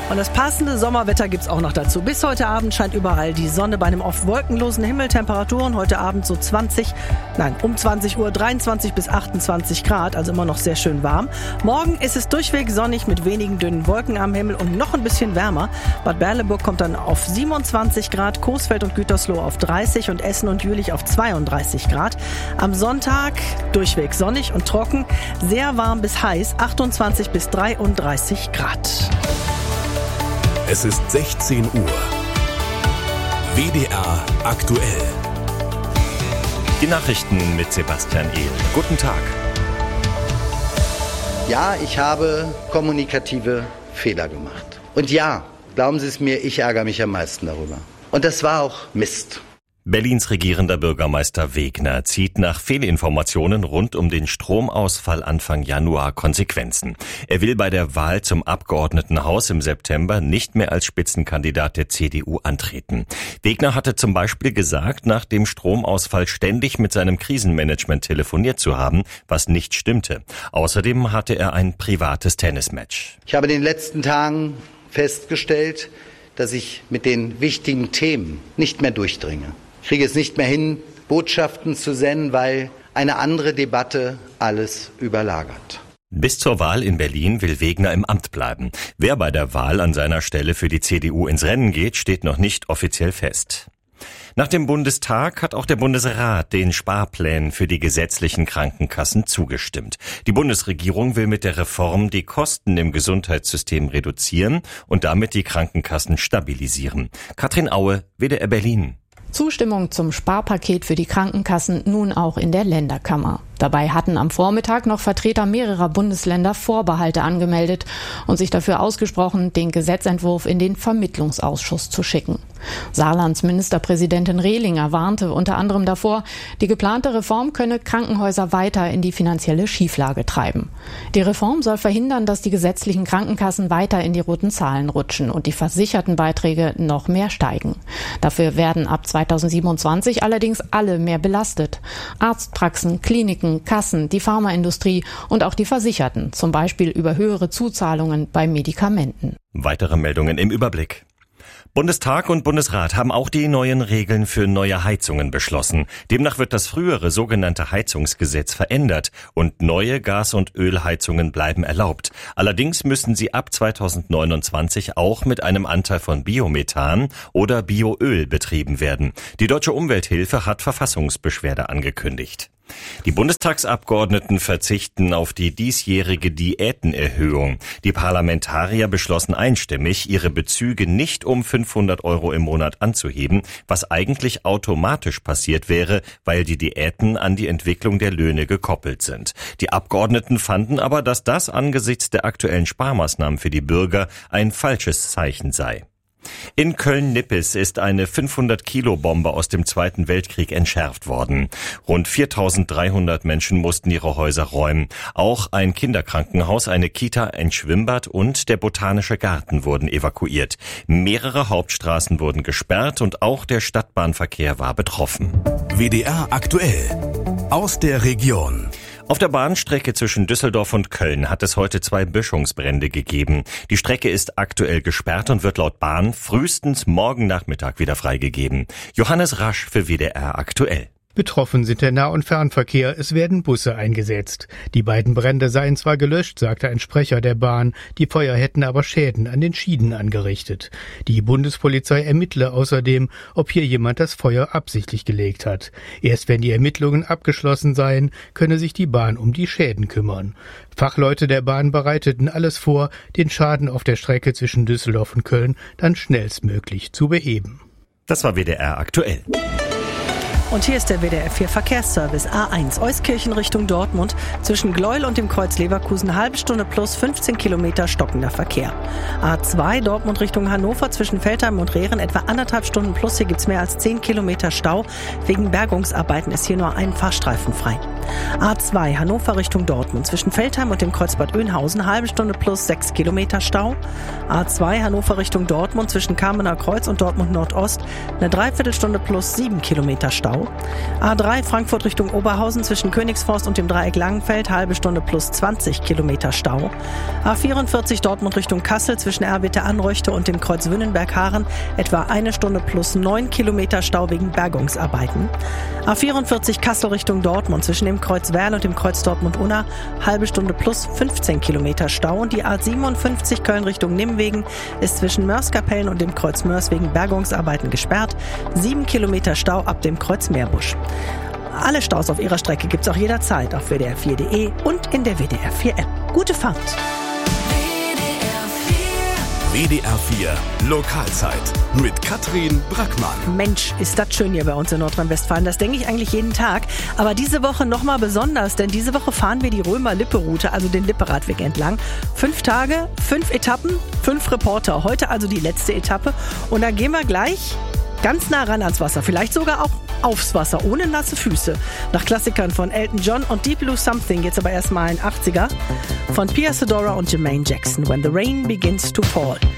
Und das passende Sommerwetter gibt's auch noch dazu. Bis heute Abend scheint überall die Sonne bei einem oft wolkenlosen Himmel. Temperaturen heute Abend so um 20 Uhr 23 bis 28 Grad, also immer noch sehr schön warm. Morgen ist es durchweg sonnig mit wenigen dünnen Wolken am Himmel und noch ein bisschen wärmer. Bad Berleburg kommt dann auf 27 Grad, Coesfeld und Gütersloh auf 30 und Essen und Jülich auf 32 Grad. Am Sonntag durchweg sonnig und trocken, sehr warm bis heiß, 28 bis 33 Grad. Es ist 16 Uhr. WDR aktuell. Die Nachrichten mit Sebastian Ehl. Guten Tag. Ja, ich habe kommunikative Fehler gemacht. Und ja, glauben Sie es mir, ich ärgere mich am meisten darüber. Und das war auch Mist. Berlins regierender Bürgermeister Wegner zieht nach Fehlinformationen rund um den Stromausfall Anfang Januar Konsequenzen. Er will bei der Wahl zum Abgeordnetenhaus im September nicht mehr als Spitzenkandidat der CDU antreten. Wegner hatte zum Beispiel gesagt, nach dem Stromausfall ständig mit seinem Krisenmanagement telefoniert zu haben, was nicht stimmte. Außerdem hatte er ein privates Tennismatch. Ich habe in den letzten Tagen festgestellt, dass ich mit den wichtigen Themen nicht mehr durchdringe. Ich kriege es nicht mehr hin, Botschaften zu senden, weil eine andere Debatte alles überlagert. Bis zur Wahl in Berlin will Wegner im Amt bleiben. Wer bei der Wahl an seiner Stelle für die CDU ins Rennen geht, steht noch nicht offiziell fest. Nach dem Bundestag hat auch der Bundesrat den Sparplänen für die gesetzlichen Krankenkassen zugestimmt. Die Bundesregierung will mit der Reform die Kosten im Gesundheitssystem reduzieren und damit die Krankenkassen stabilisieren. Katrin Aue, WDR Berlin. Zustimmung zum Sparpaket für die Krankenkassen nun auch in der Länderkammer. Dabei hatten am Vormittag noch Vertreter mehrerer Bundesländer Vorbehalte angemeldet und sich dafür ausgesprochen, den Gesetzentwurf in den Vermittlungsausschuss zu schicken. Saarlands Ministerpräsidentin Rehlinger warnte unter anderem davor, die geplante Reform könne Krankenhäuser weiter in die finanzielle Schieflage treiben. Die Reform soll verhindern, dass die gesetzlichen Krankenkassen weiter in die roten Zahlen rutschen und die Versichertenbeiträge noch mehr steigen. Dafür werden ab 2027 allerdings alle mehr belastet. Arztpraxen, Kliniken, Kassen, die Pharmaindustrie und auch die Versicherten, zum Beispiel über höhere Zuzahlungen bei Medikamenten. Weitere Meldungen im Überblick. Bundestag und Bundesrat haben auch die neuen Regeln für neue Heizungen beschlossen. Demnach wird das frühere sogenannte Heizungsgesetz verändert und neue Gas- und Ölheizungen bleiben erlaubt. Allerdings müssen sie ab 2029 auch mit einem Anteil von Biomethan oder Bioöl betrieben werden. Die Deutsche Umwelthilfe hat Verfassungsbeschwerde angekündigt. Die Bundestagsabgeordneten verzichten auf die diesjährige Diätenerhöhung. Die Parlamentarier beschlossen einstimmig, ihre Bezüge nicht um 500 € im Monat anzuheben, was eigentlich automatisch passiert wäre, weil die Diäten an die Entwicklung der Löhne gekoppelt sind. Die Abgeordneten fanden aber, dass das angesichts der aktuellen Sparmaßnahmen für die Bürger ein falsches Zeichen sei. In Köln-Nippes ist eine 500-Kilo-Bombe aus dem Zweiten Weltkrieg entschärft worden. Rund 4.300 Menschen mussten ihre Häuser räumen. Auch ein Kinderkrankenhaus, eine Kita, ein Schwimmbad und der Botanische Garten wurden evakuiert. Mehrere Hauptstraßen wurden gesperrt und auch der Stadtbahnverkehr war betroffen. WDR aktuell. Aus der Region. Auf der Bahnstrecke zwischen Düsseldorf und Köln hat es heute 2 Böschungsbrände gegeben. Die Strecke ist aktuell gesperrt und wird laut Bahn frühestens morgen Nachmittag wieder freigegeben. Johannes Rasch für WDR aktuell. Betroffen sind der Nah- und Fernverkehr. Es werden Busse eingesetzt. Die beiden Brände seien zwar gelöscht, sagte ein Sprecher der Bahn. Die Feuer hätten aber Schäden an den Schienen angerichtet. Die Bundespolizei ermittle außerdem, ob hier jemand das Feuer absichtlich gelegt hat. Erst wenn die Ermittlungen abgeschlossen seien, könne sich die Bahn um die Schäden kümmern. Fachleute der Bahn bereiteten alles vor, den Schaden auf der Strecke zwischen Düsseldorf und Köln dann schnellstmöglich zu beheben. Das war WDR aktuell. Und hier ist der WDR 4 Verkehrsservice. A1 Euskirchen Richtung Dortmund. Zwischen Gleuel und dem Kreuz Leverkusen halbe Stunde plus 15 Kilometer stockender Verkehr. A2 Dortmund Richtung Hannover zwischen Veltheim und Rehren etwa 1,5 Stunden plus. Hier gibt's mehr als 10 Kilometer Stau. Wegen Bergungsarbeiten ist hier nur ein Fahrstreifen frei. A2 Hannover Richtung Dortmund zwischen Veltheim und dem Kreuzbad Oeynhausen, halbe Stunde plus 6 Kilometer Stau. A2 Hannover Richtung Dortmund zwischen Kamener Kreuz und Dortmund Nordost, eine Dreiviertelstunde plus 7 Kilometer Stau. A3 Frankfurt Richtung Oberhausen zwischen Königsforst und dem Dreieck Langenfeld, halbe Stunde plus 20 Kilometer Stau. A44 Dortmund Richtung Kassel zwischen Erwitte-Anröchte und dem Kreuz Wünnenberg-Haaren, etwa eine Stunde plus 9 Kilometer Stau wegen Bergungsarbeiten. A44 Kassel Richtung Dortmund zwischen dem Kreuz Werl und dem Kreuz Dortmund-Unna, halbe Stunde plus 15 Kilometer Stau. Und die A57 Köln Richtung Nimwegen ist zwischen Mörs-Kapellen und dem Kreuz Mörs wegen Bergungsarbeiten gesperrt, 7 Kilometer Stau ab dem Kreuz Meerbusch. Alle Staus auf ihrer Strecke gibt's auch jederzeit auf WDR4.de und in der WDR 4 App. Gute Fahrt! WDR 4 Lokalzeit mit Katrin Brackmann. Mensch, ist das schön hier bei uns in Nordrhein-Westfalen. Das denke ich eigentlich jeden Tag. Aber diese Woche nochmal besonders, denn diese Woche fahren wir die Römer-Lippe-Route, also den Lippe-Radweg entlang. 5 Tage, 5 Etappen, 5 Reporter. Heute also die letzte Etappe. Und da gehen wir gleich ganz nah ran ans Wasser. Vielleicht sogar auch aufs Wasser, ohne nasse Füße. Nach Klassikern von Elton John und Deep Blue Something geht's aber erstmal ein 80er von Pia Sedora und Jermaine Jackson. When the Rain Begins to Fall.